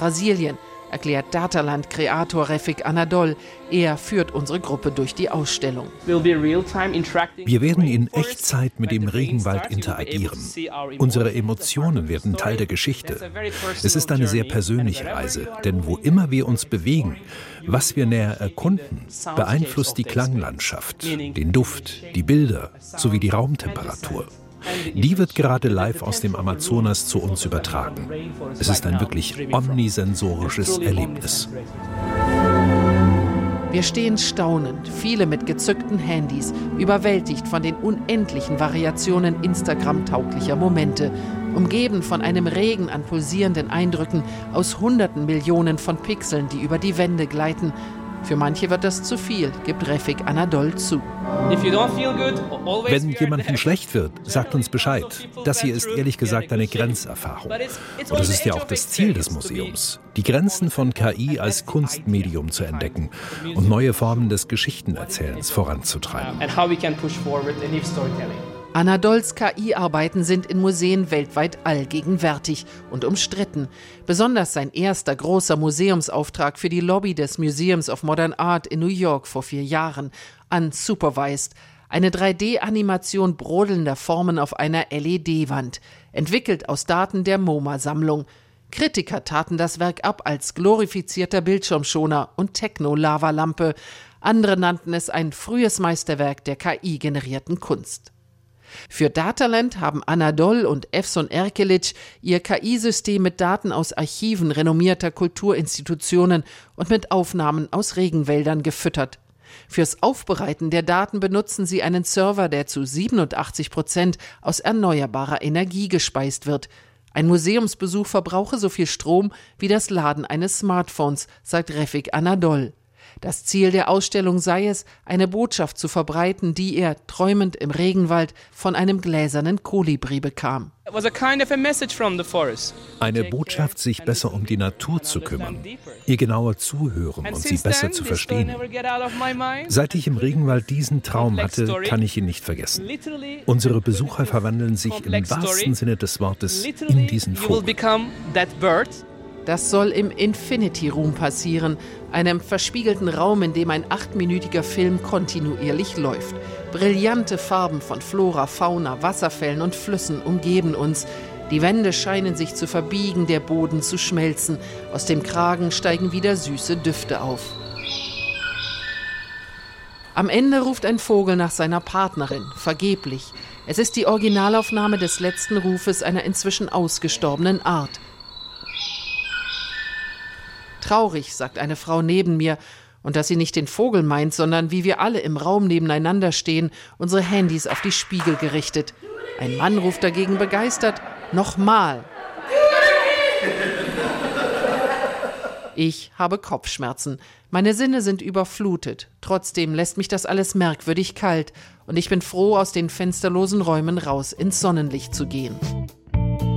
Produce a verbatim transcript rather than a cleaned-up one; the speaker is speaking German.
Brasilien, erklärt Dataland-Kreator Refik Anadol. Er führt unsere Gruppe durch die Ausstellung. Wir werden in Echtzeit mit dem Regenwald interagieren. Unsere Emotionen werden Teil der Geschichte. Es ist eine sehr persönliche Reise, denn wo immer wir uns bewegen, was wir näher erkunden, beeinflusst die Klanglandschaft, den Duft, die Bilder sowie die Raumtemperatur. Die wird gerade live aus dem Amazonas zu uns übertragen. Es ist ein wirklich omnisensorisches Erlebnis. Wir stehen staunend, viele mit gezückten Handys, überwältigt von den unendlichen Variationen Instagram-tauglicher Momente, umgeben von einem Regen an pulsierenden Eindrücken aus hunderten Millionen von Pixeln, die über die Wände gleiten. Für manche wird das zu viel, gibt Refik Anadol zu. Wenn jemandem schlecht wird, sagt uns Bescheid. Das hier ist ehrlich gesagt eine Grenzerfahrung. Und das ist ja auch das Ziel des Museums, die Grenzen von K I als Kunstmedium zu entdecken und neue Formen des Geschichtenerzählens voranzutreiben. Anadols K I-Arbeiten sind in Museen weltweit allgegenwärtig und umstritten. Besonders sein erster großer Museumsauftrag für die Lobby des Museums of Modern Art in New York vor vier Jahren, Unsupervised, eine drei D-Animation brodelnder Formen auf einer L E D-Wand, entwickelt aus Daten der MoMA-Sammlung. Kritiker taten das Werk ab als glorifizierter Bildschirmschoner und Techno-Lavalampe. Andere nannten es ein frühes Meisterwerk der K I-generierten Kunst. Für Dataland haben Anadol und Efson Erkelic ihr K I-System mit Daten aus Archiven renommierter Kulturinstitutionen und mit Aufnahmen aus Regenwäldern gefüttert. Fürs Aufbereiten der Daten benutzen sie einen Server, der zu siebenundachtzig Prozent aus erneuerbarer Energie gespeist wird. Ein Museumsbesuch verbrauche so viel Strom wie das Laden eines Smartphones, sagt Refik Anadol. Das Ziel der Ausstellung sei es, eine Botschaft zu verbreiten, die er, träumend im Regenwald, von einem gläsernen Kolibri bekam. Eine Botschaft, sich besser um die Natur zu kümmern, ihr genauer zuhören und sie besser zu verstehen. Seit ich im Regenwald diesen Traum hatte, kann ich ihn nicht vergessen. Unsere Besucher verwandeln sich im wahrsten Sinne des Wortes in diesen Vogel. Das soll im Infinity Room passieren, einem verspiegelten Raum, in dem ein achtminütiger Film kontinuierlich läuft. Brillante Farben von Flora, Fauna, Wasserfällen und Flüssen umgeben uns. Die Wände scheinen sich zu verbiegen, der Boden zu schmelzen. Aus dem Kragen steigen wieder süße Düfte auf. Am Ende ruft ein Vogel nach seiner Partnerin, vergeblich. Es ist die Originalaufnahme des letzten Rufes einer inzwischen ausgestorbenen Art. Traurig, sagt eine Frau neben mir, und dass sie nicht den Vogel meint, sondern wie wir alle im Raum nebeneinander stehen, unsere Handys auf die Spiegel gerichtet. Ein Mann ruft dagegen begeistert, nochmal. Ich habe Kopfschmerzen. Meine Sinne sind überflutet. Trotzdem lässt mich das alles merkwürdig kalt und ich bin froh, aus den fensterlosen Räumen raus ins Sonnenlicht zu gehen.